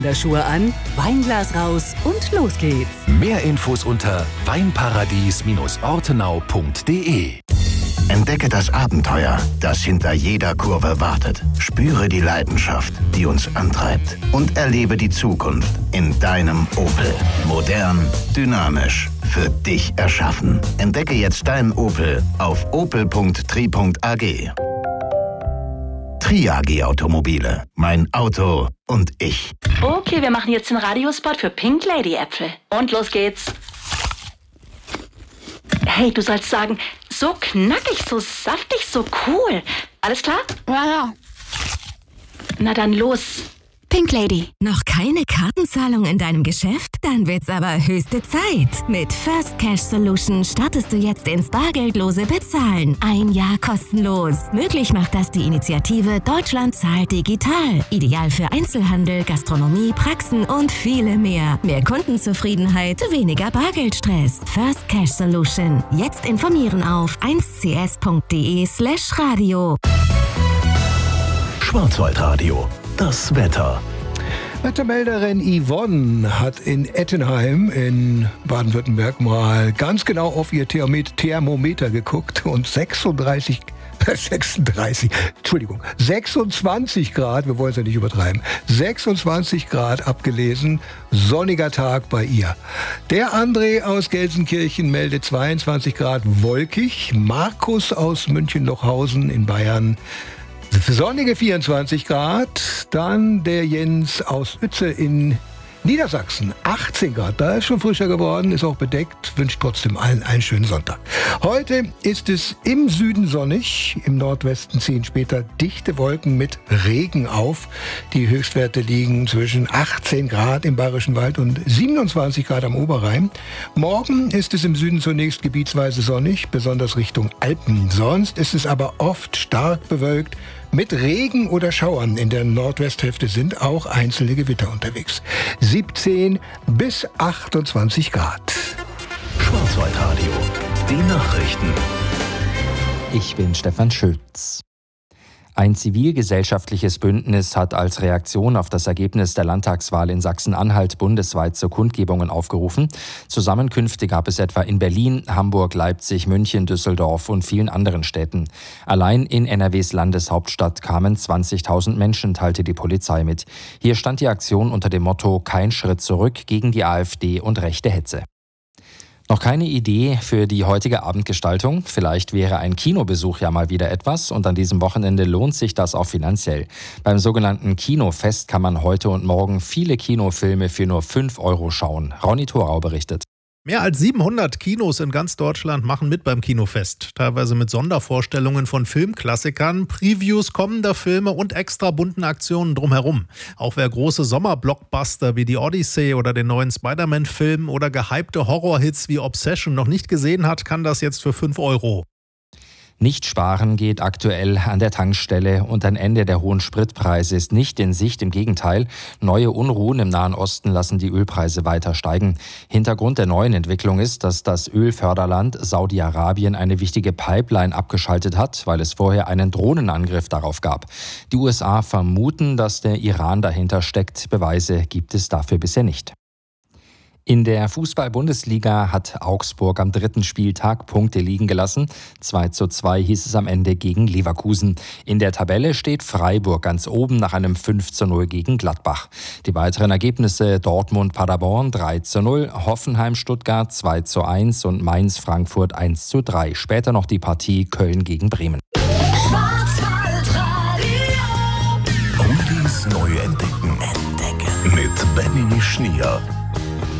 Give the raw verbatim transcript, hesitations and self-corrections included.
Schuhe an, Weinglas raus und los geht's. Mehr Infos unter weinparadies ortenau punkt de. Entdecke das Abenteuer, das hinter jeder Kurve wartet. Spüre die Leidenschaft, die uns antreibt. Und erlebe die Zukunft in deinem Opel. Modern, dynamisch, für dich erschaffen. Entdecke jetzt deinen Opel auf opel punkt tri punkt a g. Triagi Automobile. Mein Auto und ich. Okay, wir machen jetzt den Radiospot für Pink Lady Äpfel. Und los geht's. Hey, du sollst sagen, so knackig, so saftig, so cool. Alles klar? Ja, ja. Na dann los. Pink Lady. Noch keine Kartenzahlung in deinem Geschäft? Dann wird's aber höchste Zeit. Mit First Cash Solution startest du jetzt ins bargeldlose Bezahlen. Ein Jahr kostenlos. Möglich macht das die Initiative Deutschland zahlt digital. Ideal für Einzelhandel, Gastronomie, Praxen und viele mehr. Mehr Kundenzufriedenheit, weniger Bargeldstress. First Cash Solution. Jetzt informieren auf eins c s punkt de slash radio. Schwarzwaldradio. Das Wetter. Wettermelderin Yvonne hat in Ettenheim in Baden-Württemberg mal ganz genau auf ihr Thermometer geguckt und sechsunddreißig, sechsunddreißig, Entschuldigung, sechsundzwanzig Grad, wir wollen es ja nicht übertreiben, sechsundzwanzig Grad abgelesen, sonniger Tag bei ihr. Der André aus Gelsenkirchen meldet zweiundzwanzig Grad wolkig, Markus aus München-Lochhausen in Bayern sonnige vierundzwanzig Grad, dann der Jens aus Uetze in Niedersachsen, achtzehn Grad, da ist schon frischer geworden, ist auch bedeckt, wünscht trotzdem allen einen schönen Sonntag. Heute ist es im Süden sonnig, im Nordwesten ziehen später dichte Wolken mit Regen auf. Die Höchstwerte liegen zwischen achtzehn Grad im Bayerischen Wald und siebenundzwanzig Grad am Oberrhein. Morgen ist es im Süden zunächst gebietsweise sonnig, besonders Richtung Alpen. Sonst ist es aber oft stark bewölkt, mit Regen oder Schauern. In der Nordwesthälfte sind auch einzelne Gewitter unterwegs. siebzehn bis achtundzwanzig Grad. Schwarzwaldradio. Die Nachrichten. Ich bin Stefan Schütz. Ein zivilgesellschaftliches Bündnis hat als Reaktion auf das Ergebnis der Landtagswahl in Sachsen-Anhalt bundesweit zu Kundgebungen aufgerufen. Zusammenkünfte gab es etwa in Berlin, Hamburg, Leipzig, München, Düsseldorf und vielen anderen Städten. Allein in N R Ws Landeshauptstadt kamen zwanzigtausend Menschen, teilte die Polizei mit. Hier stand die Aktion unter dem Motto „Kein Schritt zurück gegen die AfD und rechte Hetze“. Noch keine Idee für die heutige Abendgestaltung? Vielleicht wäre ein Kinobesuch ja mal wieder etwas und an diesem Wochenende lohnt sich das auch finanziell. Beim sogenannten Kinofest kann man heute und morgen viele Kinofilme für nur fünf Euro schauen. Ronny Thorau berichtet. Mehr als siebenhundert Kinos in ganz Deutschland machen mit beim Kinofest. Teilweise mit Sondervorstellungen von Filmklassikern, Previews kommender Filme und extra bunten Aktionen drumherum. Auch wer große Sommerblockbuster wie die Odyssey oder den neuen Spider-Man-Film oder gehypte Horrorhits wie Obsession noch nicht gesehen hat, kann das jetzt für fünf Euro. Nicht sparen geht aktuell an der Tankstelle und ein Ende der hohen Spritpreise ist nicht in Sicht. Im Gegenteil, neue Unruhen im Nahen Osten lassen die Ölpreise weiter steigen. Hintergrund der neuen Entwicklung ist, dass das Ölförderland Saudi-Arabien eine wichtige Pipeline abgeschaltet hat, weil es vorher einen Drohnenangriff darauf gab. Die U S A vermuten, dass der Iran dahinter steckt. Beweise gibt es dafür bisher nicht. In der Fußball-Bundesliga hat Augsburg am dritten Spieltag Punkte liegen gelassen. zwei zu zwei hieß es am Ende gegen Leverkusen. In der Tabelle steht Freiburg ganz oben nach einem fünf zu null gegen Gladbach. Die weiteren Ergebnisse: Dortmund-Paderborn drei zu null, Hoffenheim-Stuttgart zwei zu eins und Mainz-Frankfurt eins zu drei. Später noch die Partie Köln gegen Bremen. Rudis neu entdecken. Entdecken. Mit Benny Schnier.